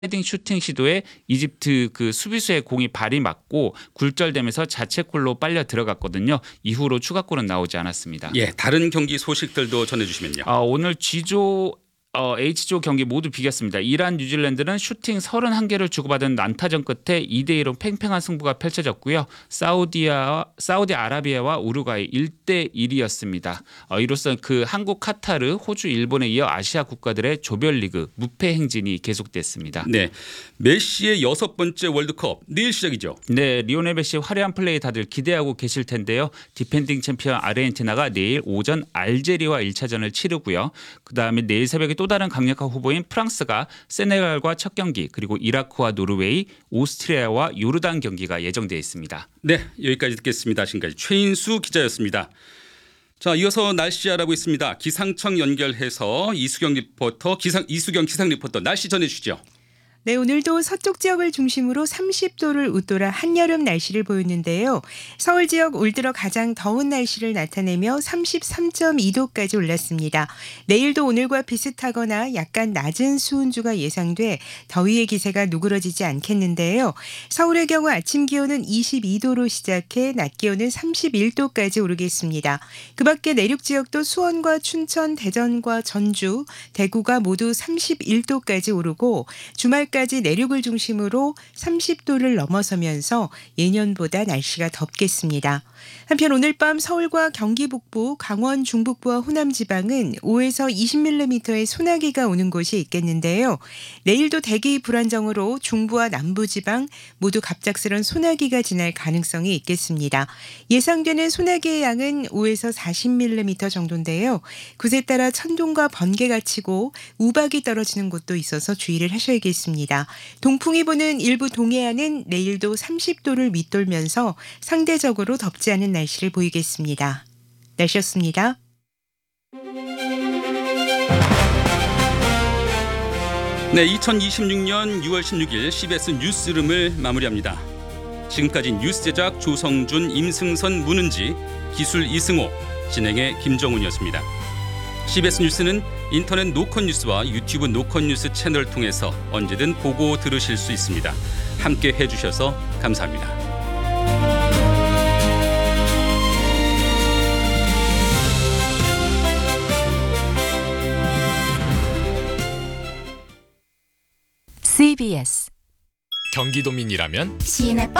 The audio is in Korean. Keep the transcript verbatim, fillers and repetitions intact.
헤딩 슈팅 시도에 이집트 그 수비수의 공이 발이 맞고 굴절되면서 자책골로 빨려 들어갔거든요. 이후로 추가골은 나오지 않았습니다. 예, 다른 경기 소식들도 전해주시면요. 아, 오늘 G조 어, H조 경기 모두 비겼습니다. 이란, 뉴질랜드는 슈팅 서른한 개를 주고받은 난타전 끝에 이 대 이로 팽팽한 승부가 펼쳐졌고요. 사우디아, 사우디아라비아와 우루과이 일 대 일이었습니다. 어, 이로써 그 한국, 카타르, 호주, 일본에 이어 아시아 국가들의 조별리그 무패 행진이 계속됐습니다. 네, 메시의 여섯 번째 월드컵 내일 시작이죠. 네, 리오넬 메시의 화려한 플레이 다들 기대하고 계실 텐데요. 디펜딩 챔피언 아르헨티나가 내일 오전 알제리와 일 차전을 치르고요. 그다음에 내일 새벽에 또 다른 강력한 후보인 프랑스가 세네갈과 첫 경기, 그리고 이라크와 노르웨이, 오스트리아와 요르단 경기가 예정되어 있습니다. 네, 여기까지 듣겠습니다. 지금까지 최인수 기자였습니다. 자, 이어서 날씨 알아보고 있습니다. 기상청 연결해서 이수경 리포터, 기상 이수경 기상 리포터 날씨 전해주시죠. 네, 오늘도 서쪽 지역을 중심으로 삼십 도를 웃돌아 한여름 날씨를 보였는데요. 서울 지역 올 들어 가장 더운 날씨를 나타내며 삼십삼 점 이 도까지 올랐습니다. 내일도 오늘과 비슷하거나 약간 낮은 수온주가 예상돼 더위의 기세가 누그러지지 않겠는데요. 서울의 경우 아침 기온은 이십이 도로 시작해 낮 기온은 삼십일 도까지 오르겠습니다. 그 밖에 내륙 지역도 수원과 춘천, 대전과 전주, 대구가 모두 삼십일 도까지 오르고 주말 까지 내륙을 중심으로 삼십 도를 넘어서면서 예년보다 날씨가 덥겠습니다. 한편 오늘 밤 서울과 경기 북부, 강원 중북부와 호남 지방은 오에서 이십 밀리미터의 소나기가 오는 곳이 있겠는데요. 내일도 대기 불안정으로 중부와 남부 지방 모두 갑작스런 소나기가 지날 가능성이 있겠습니다. 예상되는 소나기의 양은 오에서 사십 밀리미터 정도인데요. 곳에 따라 천둥과 번개가 치고 우박이 떨어지는 곳도 있어서 주의를 하셔야겠습니다. 동풍이 부는 일부 동해안은 내일도 삼십 도를 밑돌면서 상대적으로 덥지 않은 날씨를 보이겠습니다. 날씨였습니다. 네, 이천이십육 년 유월 십육일 씨비에스 뉴스룸을 마무리합니다. 지금까지 뉴스 제작 조성준, 임승선, 문은지, 기술 이승호, 진행의 김정훈이었습니다. 씨비에스 뉴스는 인터넷 노컷 뉴스와 유튜브 노컷 뉴스 채널을 통해서 언제든 보고 들으실 수 있습니다. 함께 해주셔서 감사합니다. 씨비에스 경기도민이라면 시내 버스